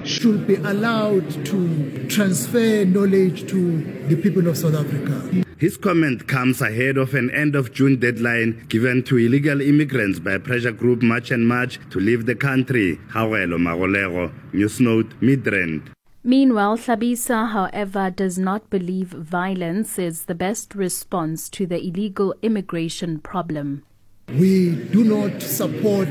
should be allowed to transfer knowledge to the people of South Africa. His comment comes ahead of an end-of-June deadline given to illegal immigrants by pressure group March and March to leave the country. Hawelo Magolego, Newsnote, Midrand. Meanwhile, Hlabisa, however, does not believe violence is the best response to the illegal immigration problem. We do not support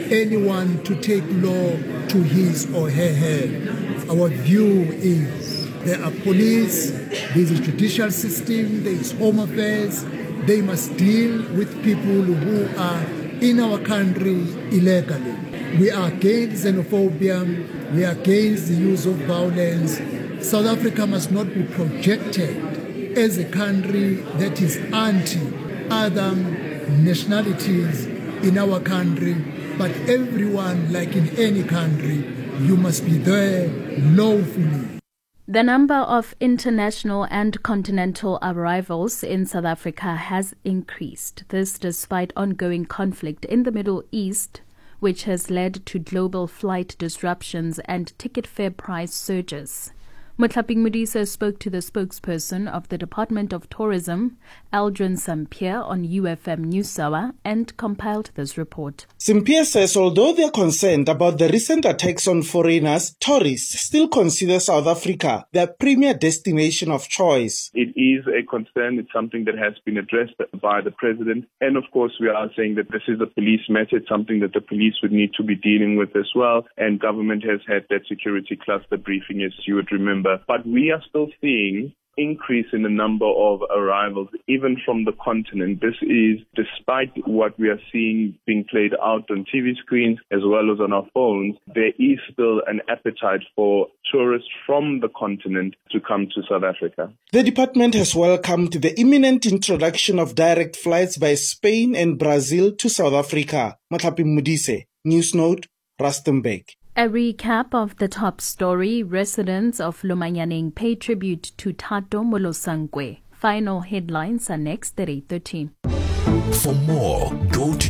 anyone to take law to his or her head. Our view is there are police, there is a judicial system, there is home affairs. They must deal with people who are in our country illegally. We are against xenophobia. We are against the use of violence. South Africa must not be projected as a country that is anti-other nationalities in our country, but everyone, like in any country, you must be there lawfully. The number of international and continental arrivals in South Africa has increased. This despite ongoing conflict in the Middle East, which has led to global flight disruptions and ticket fare price surges. Motlhaping Modise spoke to the spokesperson of the Department of Tourism, Aldrin Sampier, on UFM Newshour and compiled this report. Sampier says although they are concerned about the recent attacks on foreigners, tourists still consider South Africa their premier destination of choice. It is a concern. It's something that has been addressed by the president. And of course, we are saying that this is a police matter. It's something that the police would need to be dealing with as well. And government has had that security cluster briefing, as you would remember. But we are still seeing increase in the number of arrivals, even from the continent. This is despite what we are seeing being played out on TV screens as well as on our phones. There is still an appetite for tourists from the continent to come to South Africa. The department has welcomed the imminent introduction of direct flights by Spain and Brazil to South Africa. Motlhaping Modise, Newsnote, Rustenburg. A recap of the top story. Residents of Lomanyaneng pay tribute to Thato Molosangwe. Final headlines are next at 8:13. For more, go to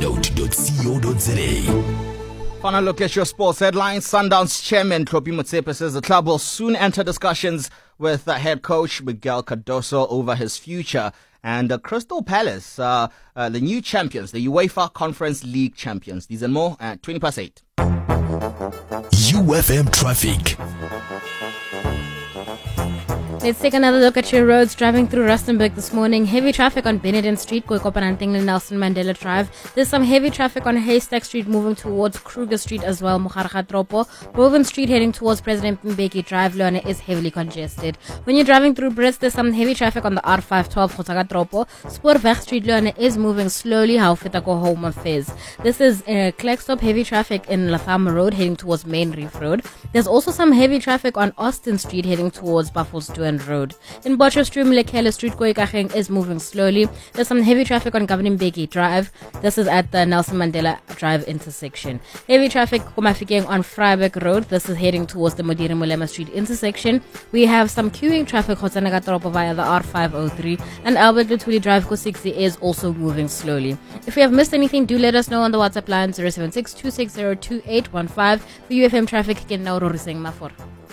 newsnote.co.za. Final look at your sports headlines. Sundowns chairman Tlhophi Motsepe says the club will soon enter discussions with head coach Miguel Cardoso over his future. And Crystal Palace, the new champions, the UEFA Conference League champions. These and more at 8:20. UFM traffic. Let's take another look at your roads. Driving through Rustenburg this morning, heavy traffic on Benedict Street, Koikopananting and Nelson Mandela Drive. There's some heavy traffic on Haystack Street moving towards Kruger Street as well, Mokharga Tropo. Boven Street heading towards President Mbeki Drive, Leone is heavily congested. When you're driving through Brits, there's some heavy traffic on the R512, Khotsaga Tropo. Spoorweg Street, Leone is moving slowly, Haufetako Home Affairs. This is Klerksdorp heavy traffic in Latham Road heading towards Main Reef Road. There's also some heavy traffic on Austin Street heading towards Buffelsdorp Road. In Potchefstroom, Lekhele Street, Koikacheng is moving slowly. There's some heavy traffic on Governor Mbeki Drive. This is at the Nelson Mandela Drive intersection. Heavy traffic Komafikeng on Vryburg Road. This is heading towards the Modiri Mulema Street intersection. We have some queuing traffic Hotsanaga Tropo via the R503, and Albert Lutuli Drive Ko60 is also moving slowly. If we have missed anything, do let us know on the WhatsApp line 076 260 2815. For UFM traffic, can now Roriseng Mafor.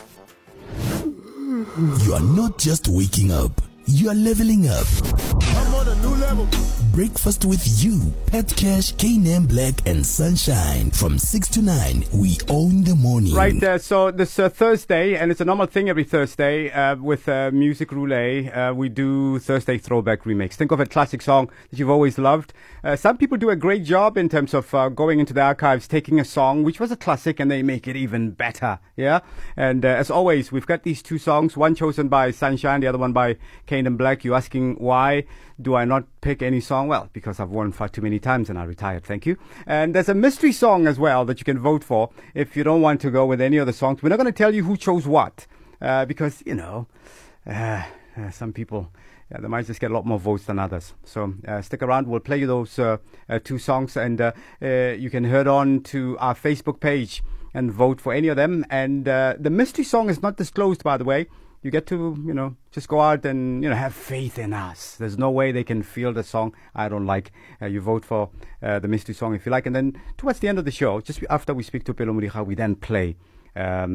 You are not just waking up, you are leveling up. I'm on a new level. Breakfast with you, Pet Cash, K-Name Black and Sunshine. From 6 to 9, we own the morning. Right, so this Thursday, and it's a normal thing every Thursday with Music Roulette. We do Thursday Throwback Remix. Think of a classic song that you've always loved. Some people do a great job in terms of going into the archives, taking a song which was a classic, and they make it even better. Yeah, and as always, we've got these two songs, one chosen by Sunshine, the other one by K-Name Black. You're asking why do I not pick any song? Well, because I've won far too many times and I retired. Thank you. And there's a mystery song as well that you can vote for if you don't want to go with any of the songs. We're not going to tell you who chose what because, you know, some people, they might just get a lot more votes than others. So stick around. We'll play you those two songs, and you can head on to our Facebook page and vote for any of them. And the mystery song is not disclosed, by the way. You get to, you know, just go out and, you know, have faith in us. There's no way they can feel the song I don't like. You vote for the mystery song if you like. And then towards the end of the show, just after we speak to Pelo Muriha, we then play